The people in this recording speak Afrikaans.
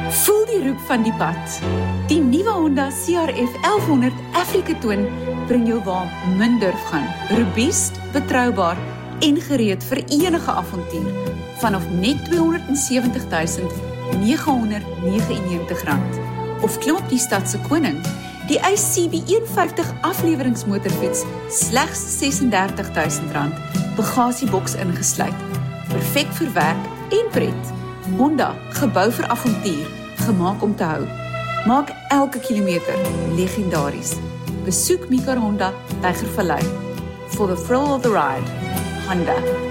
Voel die roep van die pad. Die nuwe Honda CRF 1100 Africa Twin bring jou waar min durf gaan. Robuust, betroubaar en gereed vir enige avontuur. Vanaf net R270.999. Of klim op die stadse koning. Die ICB 150 afleweringsmotorfiets slegs R36.000. Bagasieboks ingesluit. Perfek vir werk en pret. Honda, gebou vir avontuur, gemaak om te hou. Maak elke kilometer legendaries. Besoek Mika Honda by Gervallei. For the thrill of the ride. Honda.